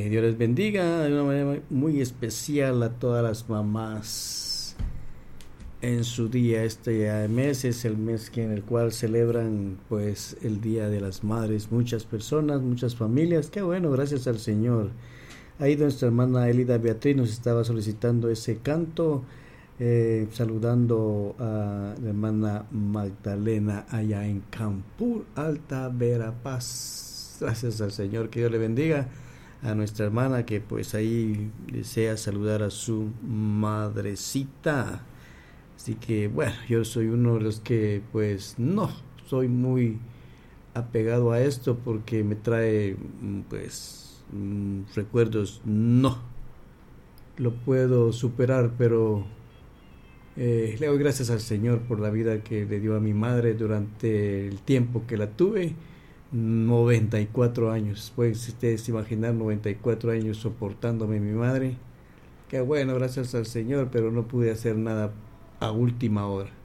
Dios les bendiga de una manera muy especial a todas las mamás en su día. Este mes es el mes en el cual celebran pues el Día de las Madres. Muchas personas, muchas familias. Qué bueno, gracias al Señor. Ahí nuestra hermana Elida Beatriz nos estaba solicitando ese canto, saludando a la hermana Magdalena allá en Campur, Alta Verapaz. Gracias al Señor, que Dios le bendiga a nuestra hermana que pues ahí desea saludar a su madrecita. Así que bueno, yo soy uno de los que pues no soy muy apegado a esto porque me trae pues recuerdos. No lo puedo superar, pero le doy gracias al Señor por la vida que le dio a mi madre durante el tiempo que la tuve. 94 años, pueden ustedes imaginar, 94 años soportándome mi madre. Qué bueno, gracias al Señor, pero no pude hacer nada a última hora.